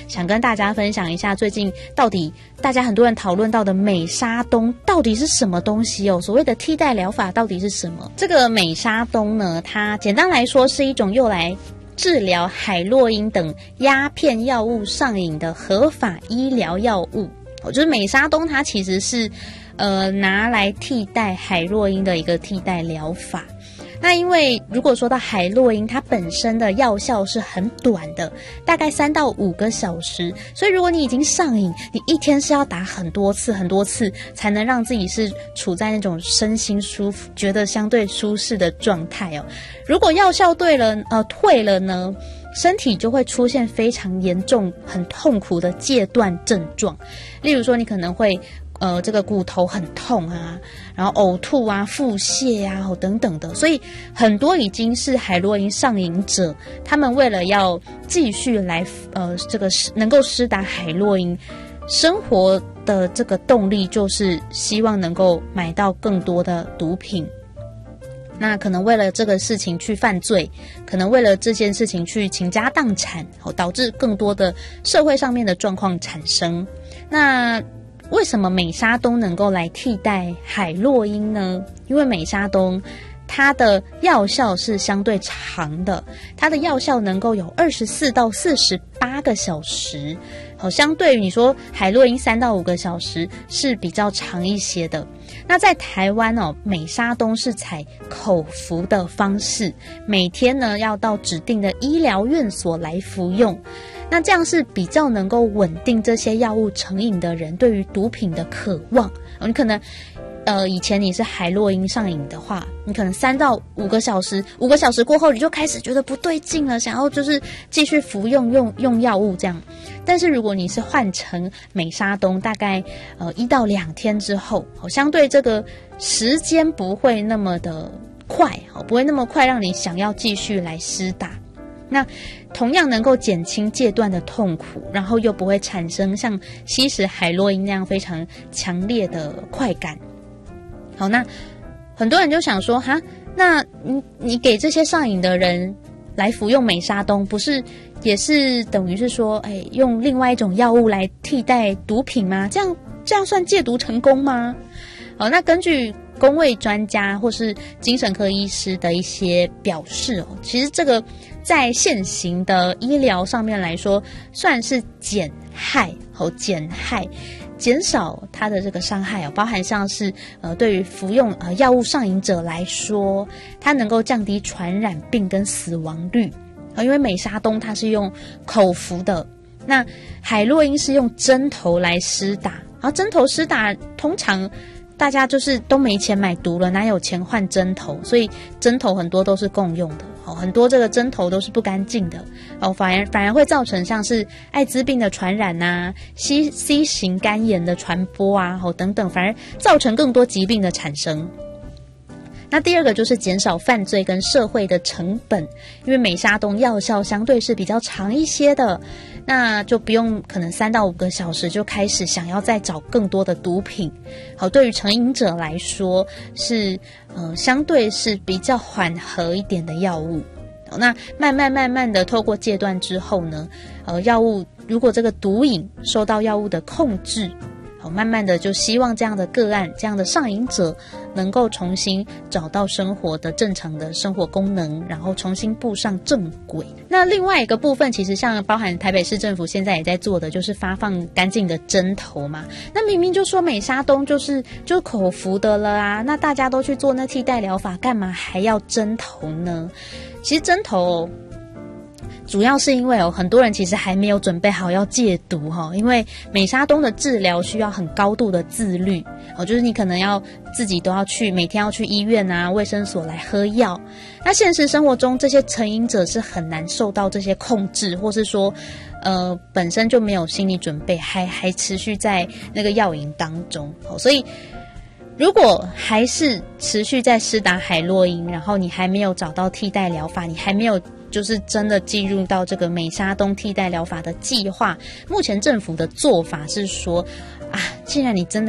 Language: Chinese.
想跟大家分享一下最近到底大家很多人讨论到的美沙东到底是什么东西哦？所谓的替代疗法到底是什么？这个美沙东呢，它简单来说是一种用来治疗海洛因等鸦片药物上瘾的合法医疗药物。就是美沙东它其实是拿来替代海洛因的一个替代疗法。那因为如果说到海洛因，它本身的药效是很短的，大概3到5个小时，所以如果你已经上瘾，你一天是要打很多次才能让自己是处在那种身心舒服觉得相对舒适的状态哦。如果药效退了呢，身体就会出现非常严重很痛苦的戒断症状，例如说你可能会这个骨头很痛啊，然后呕吐啊、腹泻啊等等的。所以很多已经是海洛因上瘾者，他们为了要继续来这个能够施打海洛因，生活的这个动力就是希望能够买到更多的毒品。那可能为了这个事情去犯罪，可能为了这件事情去倾家荡产，导致更多的社会上面的状况产生。那为什么美沙东能够来替代海洛因呢？因为美沙东它的药效是相对长的，它的药效能够有24到48个小时，相对于你说海洛因3到5个小时是比较长一些的。那在台湾美沙东是采口服的方式，每天呢要到指定的医疗院所来服用。那这样是比较能够稳定这些药物成瘾的人对于毒品的渴望。你可能以前你是海洛因上瘾的话，你可能3到5个小时，5个小时过后你就开始觉得不对劲了，想要就是继续服用药物这样。但是如果你是换成美沙东，大概1到2天之后，相对这个时间不会那么的快，不会那么快让你想要继续来施打。那同样能够减轻戒断的痛苦，然后又不会产生像吸食海洛因那样非常强烈的快感。好，那很多人就想说，那你给这些上瘾的人来服用美沙东，不是也是等于是说，用另外一种药物来替代毒品吗？这样算戒毒成功吗？那根据公卫专家或是精神科医师的一些表示其实这个在现行的医疗上面来说，算是减害，减少它的这个伤害包含像是对于服用药物上瘾者来说，它能够降低传染病跟死亡率因为美沙东它是用口服的，那海洛因是用针头来施打，然后针头施打通常大家就是都没钱买毒了，哪有钱换针头？所以针头很多都是共用的很多这个针头都是不干净的反而会造成像是艾滋病的传染啊、C 型肝炎的传播啊等等，反而造成更多疾病的产生。那第二个就是减少犯罪跟社会的成本，因为美沙东药效相对是比较长一些的，那就不用可能3到5个小时就开始想要再找更多的毒品。对于成瘾者来说是相对是比较缓和一点的药物。那慢慢的透过戒断之后呢，药物如果这个毒瘾受到药物的控制，慢慢的就希望这样的个案，这样的上瘾者能够重新找到生活的正常的生活功能，然后重新步上正轨。那另外一个部分，其实像包含台北市政府现在也在做的，就是发放干净的针头嘛。那明明就说美沙东就是口服的了啊，那大家都去做那替代疗法，干嘛还要针头呢？其实针头主要是因为很多人其实还没有准备好要戒毒因为美沙东的治疗需要很高度的自律就是你可能要自己都要去每天要去医院啊、卫生所来喝药。那现实生活中这些成瘾者是很难受到这些控制，或是说本身就没有心理准备，还持续在那个药瘾当中所以如果还是持续在施打海洛因，然后你还没有找到替代疗法，你还没有就是真的进入到这个美沙东替代疗法的计划，目前政府的做法是说既然你真的